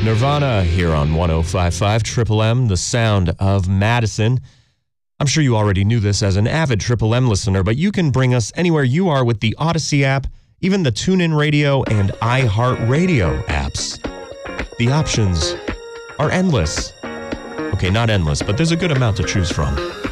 Nirvana here on 105.5 Triple M, the sound of Madison. I'm sure you already knew this as an avid Triple M listener, but you can bring us anywhere you are with the Odyssey app, even the TuneIn Radio and iHeartRadio apps. The options are endless. Okay, not endless, but there's a good amount to choose from.